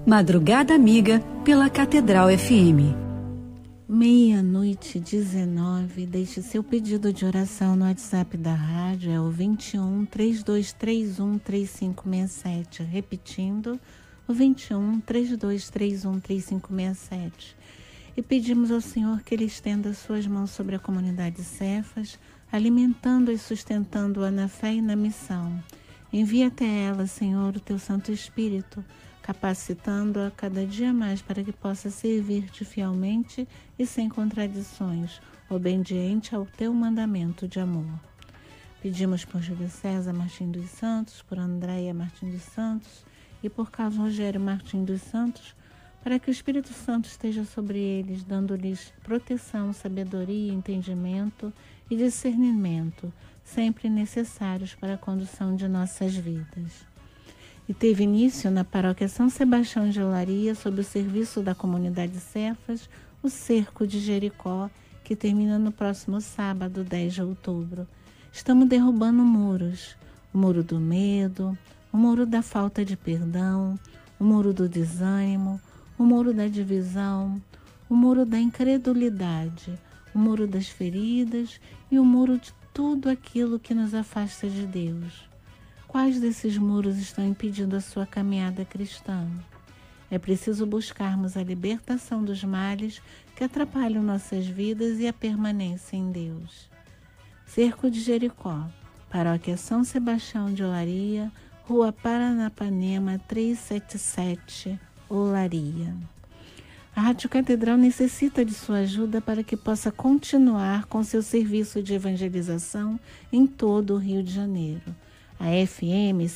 Madrugada Amiga pela Catedral FM. 00:19. Deixe seu pedido de oração no WhatsApp da rádio, é o 21 3231 3567. Repetindo, o 21 3231 3567. E pedimos ao Senhor que Ele estenda suas mãos sobre a comunidade Cefas, alimentando e sustentando-a na fé e na missão. Envia até ela, Senhor, o Teu Santo Espírito, capacitando-a cada dia mais para que possa servir-te fielmente e sem contradições, obediente ao teu mandamento de amor. Pedimos por Júlio César Martins dos Santos, por Andréia Martins dos Santos e por Carlos Rogério Martins dos Santos, para que o Espírito Santo esteja sobre eles, dando-lhes proteção, sabedoria, entendimento e discernimento, sempre necessários para a condução de nossas vidas. E teve início na paróquia São Sebastião de Olaria, sob o serviço da comunidade Cefas, o Cerco de Jericó, que termina no próximo sábado, 10 de outubro. Estamos derrubando muros, o muro do medo, o muro da falta de perdão, o muro do desânimo, o muro da divisão, o muro da incredulidade, o muro das feridas e o muro de tudo aquilo que nos afasta de Deus. Quais desses muros estão impedindo a sua caminhada cristã? É preciso buscarmos a libertação dos males que atrapalham nossas vidas e a permanência em Deus. Cerco de Jericó, Paróquia São Sebastião de Olaria, Rua Paranapanema 377, Olaria. A Rádio Catedral necessita de sua ajuda para que possa continuar com seu serviço de evangelização em todo o Rio de Janeiro. A FM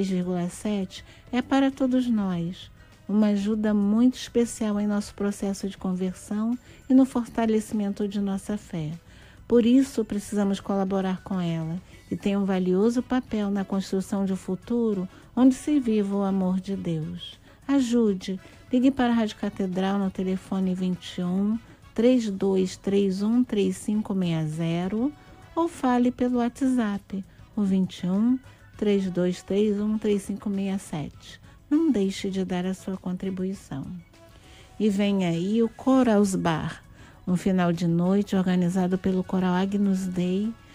106,7 é para todos nós, uma ajuda muito especial em nosso processo de conversão e no fortalecimento de nossa fé. Por isso, precisamos colaborar com ela e tem um valioso papel na construção de um futuro onde se viva o amor de Deus. Ajude, ligue para a Rádio Catedral no telefone 21 3231 3560 ou fale pelo WhatsApp, o 21 3231 3567. Não deixe de dar a sua contribuição. E vem aí o Chorals Bar, um final de noite organizado pelo Coral Agnus Dei,